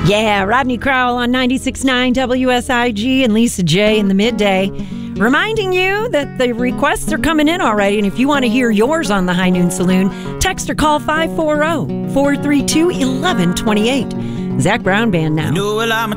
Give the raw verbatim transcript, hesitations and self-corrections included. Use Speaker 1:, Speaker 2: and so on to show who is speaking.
Speaker 1: Yeah, Rodney Crowell on ninety-six point nine W S I G and Lisa J in the midday. Reminding you that the requests are coming in already, and if you want to hear yours on the High Noon Saloon, text or call five four zero, four three two, one one two eight. Zach Brown Band now.
Speaker 2: You know, well, I'm a